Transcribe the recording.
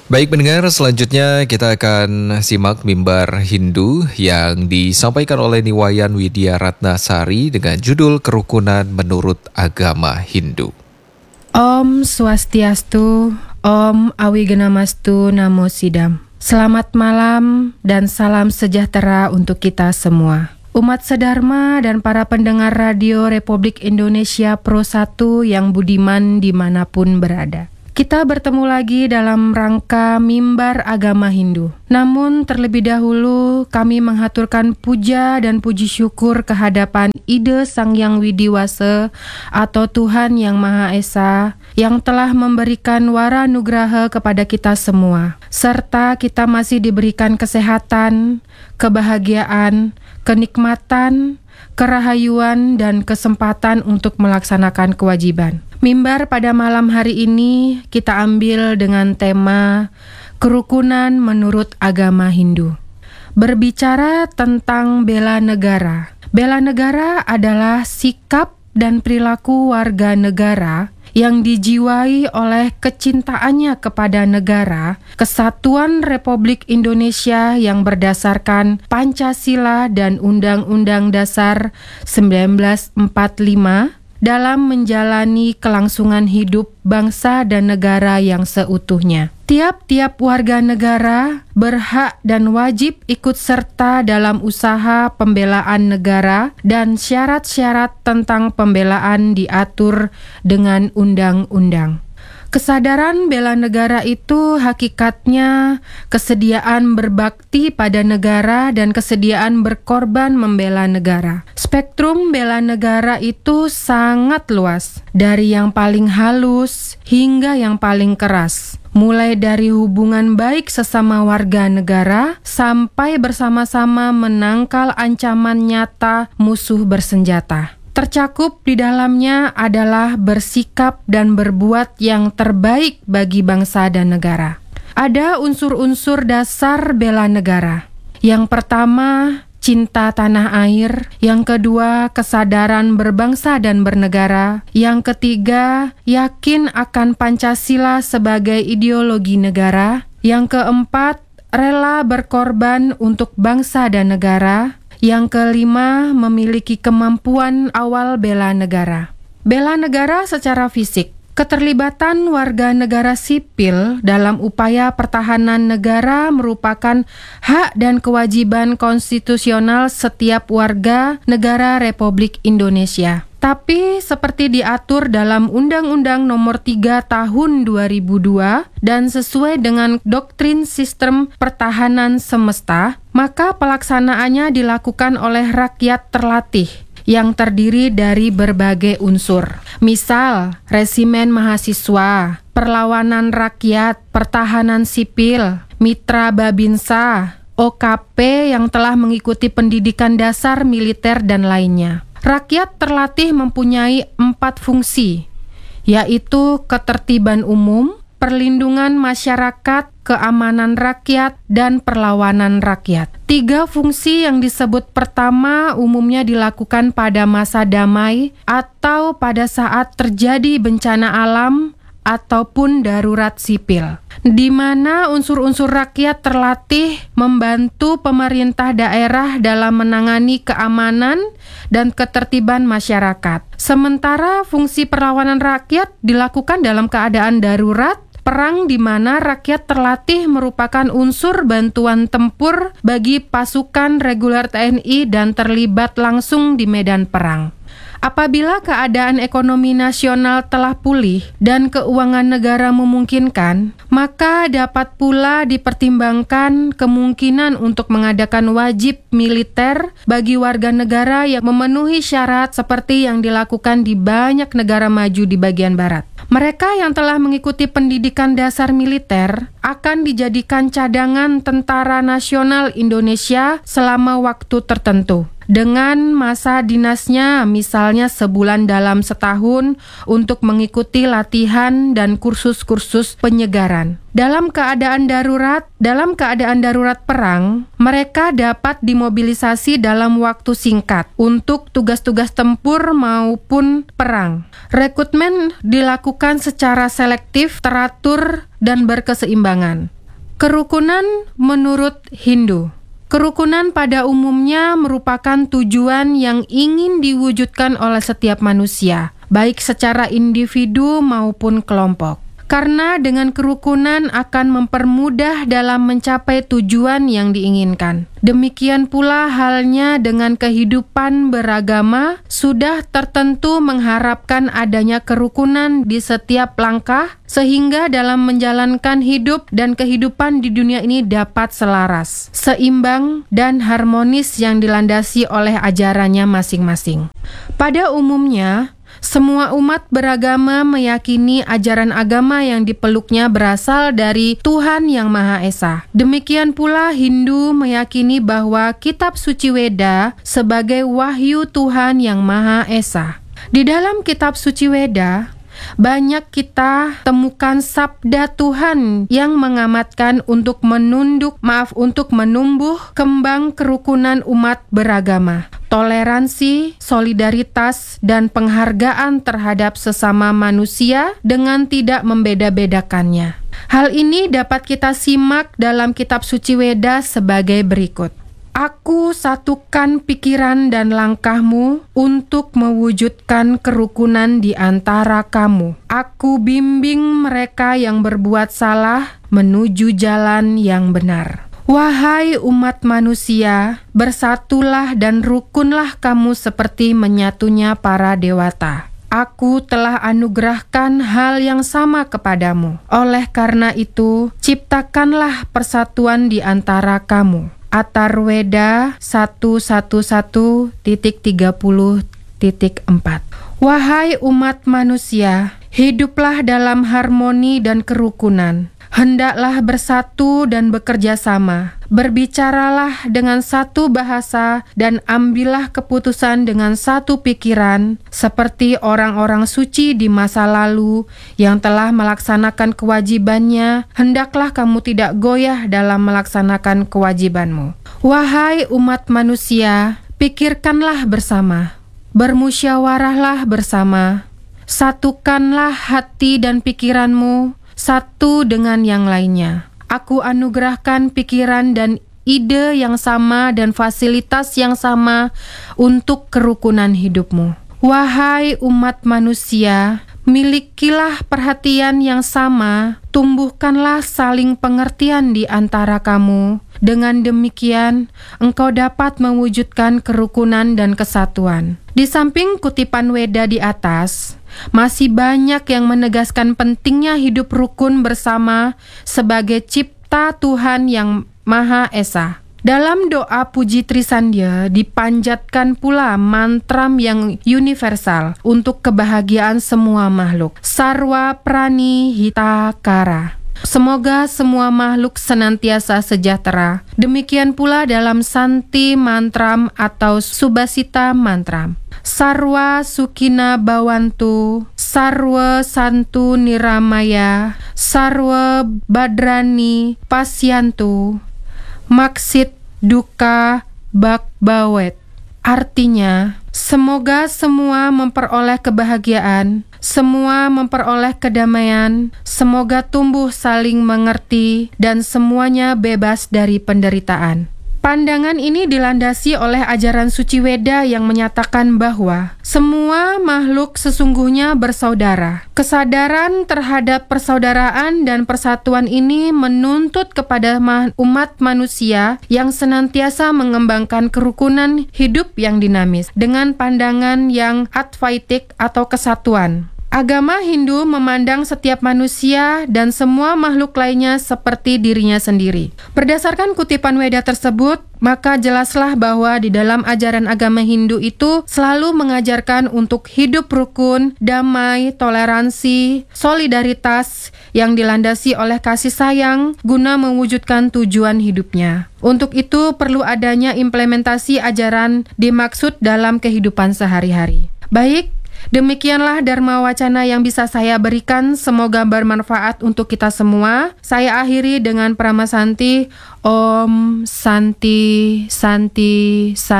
Baik pendengar, selanjutnya kita akan simak mimbar Hindu yang disampaikan oleh Niwayan Widya Ratnasari dengan judul Kerukunan Menurut Agama Hindu. Om Swastiastu, Om Awigenamastu Namo Sidam. Selamat malam dan salam sejahtera untuk kita semua. Umat sedharma dan para pendengar radio Republik Indonesia Pro 1 yang budiman dimanapun berada. Kita bertemu lagi dalam rangka mimbar agama Hindu. Namun terlebih dahulu kami menghaturkan puja dan puji syukur kehadapan Ide Sang Hyang Widiwasa atau Tuhan Yang Maha Esa yang telah memberikan wara nugraha kepada kita semua. Serta kita masih diberikan kesehatan, kebahagiaan, kenikmatan, kerahayuan, dan kesempatan untuk melaksanakan kewajiban. Mimbar pada malam hari ini kita ambil dengan tema Kerukunan Menurut Agama Hindu. Berbicara tentang bela negara. Bela negara adalah sikap dan perilaku warga negara yang dijiwai oleh kecintaannya kepada negara, Kesatuan Republik Indonesia yang berdasarkan Pancasila dan Undang-Undang Dasar 1945 dalam menjalani kelangsungan hidup bangsa dan negara yang seutuhnya. Tiap-tiap warga negara berhak dan wajib ikut serta dalam usaha pembelaan negara dan syarat-syarat tentang pembelaan diatur dengan undang-undang. Kesadaran bela negara itu hakikatnya kesediaan berbakti pada negara dan kesediaan berkorban membela negara. Spektrum bela negara itu sangat luas, dari yang paling halus hingga yang paling keras. Mulai dari hubungan baik sesama warga negara sampai bersama-sama menangkal ancaman nyata musuh bersenjata. Tercakup di dalamnya adalah bersikap dan berbuat yang terbaik bagi bangsa dan negara. Ada unsur-unsur dasar bela negara. Yang pertama, cinta tanah air. Yang kedua, kesadaran berbangsa dan bernegara. Yang ketiga, yakin akan Pancasila sebagai ideologi negara. Yang keempat, rela berkorban untuk bangsa dan negara. Yang kelima, memiliki kemampuan awal bela negara. Bela negara secara fisik. Keterlibatan warga negara sipil dalam upaya pertahanan negara merupakan hak dan kewajiban konstitusional setiap warga negara Republik Indonesia. Tapi seperti diatur dalam Undang-Undang Nomor 3 Tahun 2002 dan sesuai dengan doktrin sistem pertahanan semesta, maka pelaksanaannya dilakukan oleh rakyat terlatih yang terdiri dari berbagai unsur. Misal, resimen mahasiswa, perlawanan rakyat, pertahanan sipil, mitra Babinsa, OKP yang telah mengikuti pendidikan dasar militer dan lainnya. Rakyat terlatih mempunyai 4 fungsi, yaitu ketertiban umum, perlindungan masyarakat, keamanan rakyat, dan perlawanan rakyat. 3 fungsi yang disebut pertama umumnya dilakukan pada masa damai atau pada saat terjadi bencana alam ataupun darurat sipil, di mana unsur-unsur rakyat terlatih membantu pemerintah daerah dalam menangani keamanan dan ketertiban masyarakat. Sementara fungsi perlawanan rakyat dilakukan dalam keadaan darurat, perang di mana rakyat terlatih merupakan unsur bantuan tempur bagi pasukan reguler TNI dan terlibat langsung di medan perang. Apabila keadaan ekonomi nasional telah pulih dan keuangan negara memungkinkan, maka dapat pula dipertimbangkan kemungkinan untuk mengadakan wajib militer bagi warga negara yang memenuhi syarat seperti yang dilakukan di banyak negara maju di bagian barat. Mereka yang telah mengikuti pendidikan dasar militer akan dijadikan cadangan Tentara Nasional Indonesia selama waktu tertentu. dengan masa dinasnya misalnya sebulan dalam setahun untuk mengikuti latihan dan kursus-kursus penyegaran. Dalam keadaan darurat perang, mereka dapat dimobilisasi dalam waktu singkat untuk tugas-tugas tempur maupun perang. Rekrutmen dilakukan secara selektif, teratur, dan berkeseimbangan. Kerukunan menurut Hindu. Kerukunan pada umumnya merupakan tujuan yang ingin diwujudkan oleh setiap manusia, baik secara individu maupun kelompok. Karena dengan kerukunan akan mempermudah dalam mencapai tujuan yang diinginkan. Demikian pula halnya dengan kehidupan beragama, sudah tertentu mengharapkan adanya kerukunan di setiap langkah, sehingga dalam menjalankan hidup dan kehidupan di dunia ini dapat selaras, seimbang, dan harmonis yang dilandasi oleh ajarannya masing-masing. Pada umumnya, semua umat beragama meyakini ajaran agama yang dipeluknya berasal dari Tuhan Yang Maha Esa. Demikian pula Hindu meyakini bahwa kitab suci Weda sebagai wahyu Tuhan Yang Maha Esa. Di dalam kitab suci Weda, banyak kita temukan sabda Tuhan yang mengamatkan untuk menumbuh kembang kerukunan umat beragama, toleransi, solidaritas, dan penghargaan terhadap sesama manusia dengan tidak membeda-bedakannya. Hal ini dapat kita simak dalam kitab suci Weda sebagai berikut. Aku satukan pikiran dan langkahmu untuk mewujudkan kerukunan di antara kamu. Aku bimbing mereka yang berbuat salah menuju jalan yang benar. Wahai umat manusia, bersatulah dan rukunlah kamu seperti menyatunya para dewata. Aku telah anugerahkan hal yang sama kepadamu. Oleh karena itu, ciptakanlah persatuan di antara kamu. Atharweda 111.30.4. Wahai umat manusia, hiduplah dalam harmoni dan kerukunan. Hendaklah bersatu dan bekerja sama. Berbicaralah dengan satu bahasa dan ambillah keputusan dengan satu pikiran, seperti orang-orang suci di masa lalu yang telah melaksanakan kewajibannya. Hendaklah kamu tidak goyah dalam melaksanakan kewajibanmu. Wahai umat manusia, pikirkanlah bersama, bermusyawarahlah bersama, satukanlah hati dan pikiranmu satu dengan yang lainnya. Aku anugerahkan pikiran dan ide yang sama dan fasilitas yang sama untuk kerukunan hidupmu. Wahai umat manusia, milikilah perhatian yang sama, tumbuhkanlah saling pengertian di antara kamu. Dengan demikian, engkau dapat mewujudkan kerukunan dan kesatuan. Di samping kutipan Weda di atas, masih banyak yang menegaskan pentingnya hidup rukun bersama sebagai cipta Tuhan Yang Maha Esa. Dalam doa puji Trisandya dipanjatkan pula mantram yang universal untuk kebahagiaan semua makhluk. Sarwa Prani Hitakara. Semoga semua makhluk senantiasa sejahtera. Demikian pula dalam Santi Mantram atau Subasita Mantram. Sarwa Sukina Bawantu, Sarwa Santu Niramaya, Sarwa Badrani Pasyantu, Maksit Duka Bakbawet. Artinya, semoga semua memperoleh kebahagiaan, semua memperoleh kedamaian, semoga tumbuh saling mengerti, dan semuanya bebas dari penderitaan. Pandangan ini dilandasi oleh ajaran suci Weda yang menyatakan bahwa semua makhluk sesungguhnya bersaudara. Kesadaran terhadap persaudaraan dan persatuan ini menuntut kepada umat manusia yang senantiasa mengembangkan kerukunan hidup yang dinamis dengan pandangan yang advaitik atau kesatuan. Agama Hindu memandang setiap manusia dan semua makhluk lainnya seperti dirinya sendiri. Berdasarkan kutipan Weda tersebut, maka jelaslah bahwa di dalam ajaran agama Hindu itu selalu mengajarkan untuk hidup rukun, damai, toleransi, solidaritas yang dilandasi oleh kasih sayang guna mewujudkan tujuan hidupnya. Untuk itu perlu adanya implementasi ajaran dimaksud dalam kehidupan sehari-hari. Baik, demikianlah Dharma Wacana yang bisa saya berikan, semoga bermanfaat untuk kita semua. Saya akhiri dengan Prama Santi. Om Santi Santi Santi.